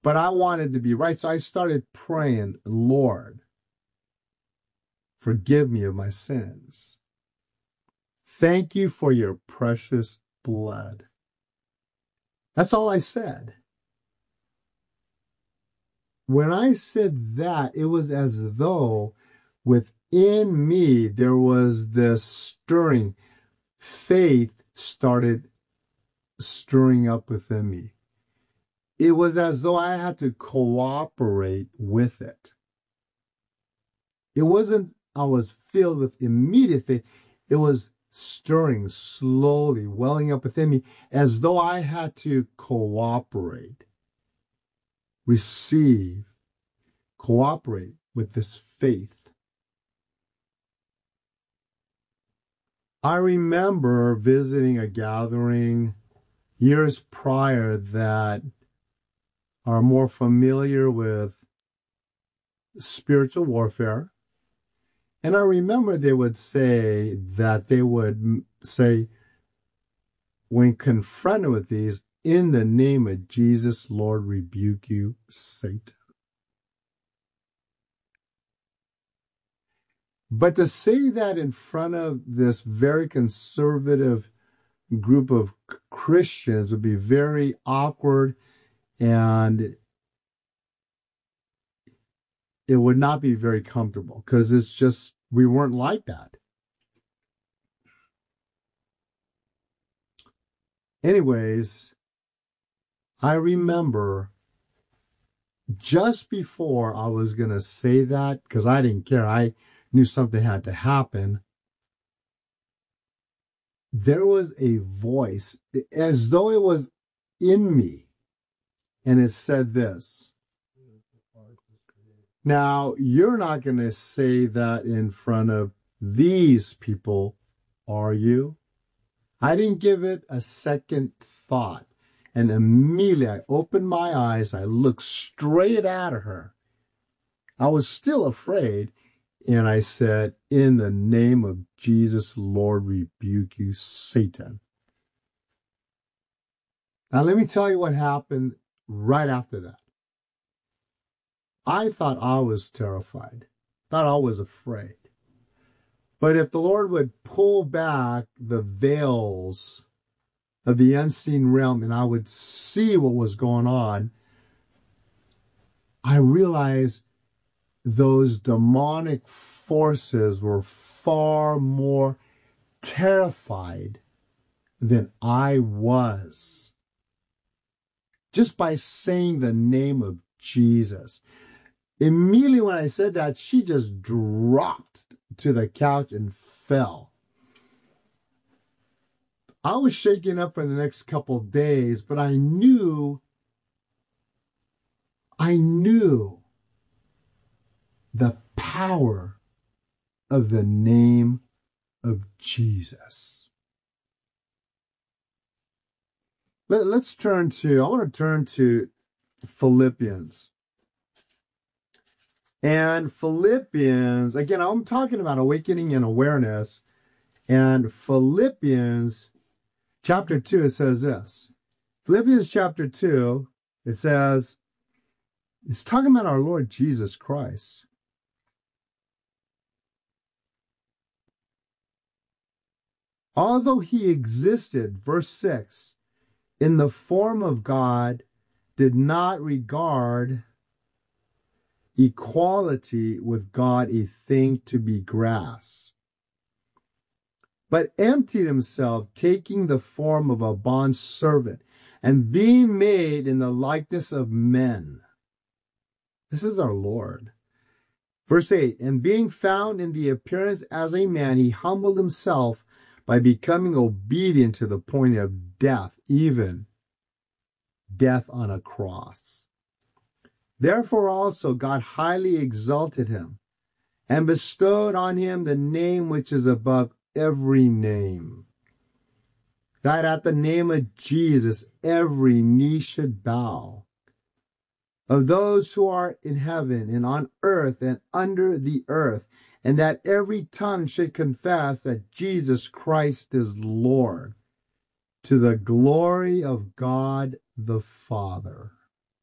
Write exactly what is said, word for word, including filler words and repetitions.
But I wanted to be right. So I started praying, Lord, forgive me of my sins. Thank you for your precious blood. That's all I said. When I said that, it was as though within me there was this stirring. Faith started stirring up within me. It was as though I had to cooperate with it. It wasn't I was filled with immediate faith. It was stirring slowly, welling up within me, as though I had to cooperate, receive, cooperate with this faith. I remember visiting a gathering years prior that are more familiar with spiritual warfare. And I remember they would say that they would say, when confronted with these, in the name of Jesus, Lord, rebuke you, Satan. But to say that in front of this very conservative group of Christians would be very awkward, and it would not be very comfortable because it's just, we weren't like that. Anyways, I remember just before I was going to say that, because I didn't care, I knew something had to happen, there was a voice as though it was in me, and it said this. Now, you're not going to say that in front of these people, are you? I didn't give it a second thought. And immediately I opened my eyes. I looked straight at her. I was still afraid. And I said, in the name of Jesus, Lord, rebuke you, Satan. Now, let me tell you what happened right after that. I thought I was terrified, thought I was afraid. But if the Lord would pull back the veils of the unseen realm and I would see what was going on, I realized those demonic forces were far more terrified than I was. Just by saying the name of Jesus. Immediately when I said that, she just dropped to the couch and fell. I was shaken up for the next couple of days, but I knew, I knew the power of the name of Jesus. Let, let's turn to, I want to turn to Philippians. And Philippians, again, I'm talking about awakening and awareness. And Philippians chapter two, it says this. Philippians chapter two, it says, it's talking about our Lord Jesus Christ. Although he existed, verse six, in the form of God, did not regard equality with God a thing to be grasped, but emptied himself, taking the form of a bondservant, and being made in the likeness of men. This is our Lord. Verse eight, and being found in the appearance as a man, he humbled himself by becoming obedient to the point of death, even death on a cross. Therefore also God highly exalted him and bestowed on him the name which is above every name, that at the name of Jesus every knee should bow, of those who are in heaven and on earth and under the earth, and that every tongue should confess that Jesus Christ is Lord, to the glory of God the Father.